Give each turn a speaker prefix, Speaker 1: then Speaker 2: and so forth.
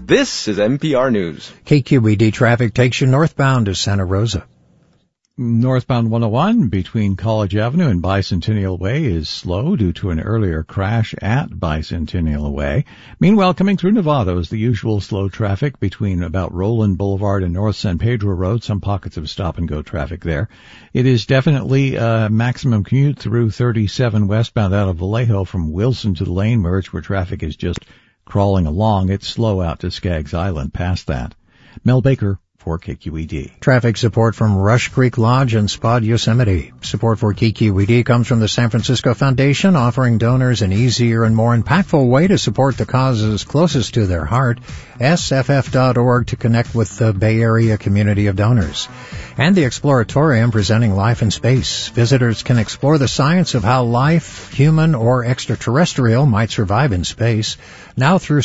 Speaker 1: This is NPR News.
Speaker 2: KQED traffic takes you northbound to Santa Rosa.
Speaker 3: Northbound 101 between College Avenue and Bicentennial Way is slow due to an earlier crash at Bicentennial Way. Meanwhile, coming through Novato is the usual slow traffic between about Roland Boulevard and North San Pedro Road. Some pockets of stop-and-go traffic there. It is definitely a maximum commute through 37 westbound out of Vallejo from Wilson to the lane merge where traffic is just crawling along. It's slow out to Skaggs Island past that. Mel Baker for KQED.
Speaker 2: Traffic support from Rush Creek Lodge and Spod Yosemite. Support for KQED comes from the San Francisco Foundation, offering donors an easier and more impactful way to support the causes closest to their heart. SFF.org to connect with the Bay Area community of donors. And the Exploratorium presenting Life in Space. Visitors can explore the science of how life, human or extraterrestrial, might survive in space. Now through